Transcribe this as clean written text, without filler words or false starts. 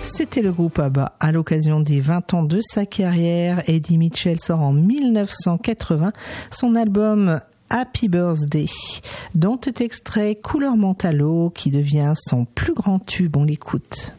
C'était le groupe ABBA. À l'occasion des 20 ans de sa carrière, Eddie Mitchell sort en 1980 son album Happy Birthday, dont est extrait Couleur Mentalo qui devient son plus grand tube. On l'écoute.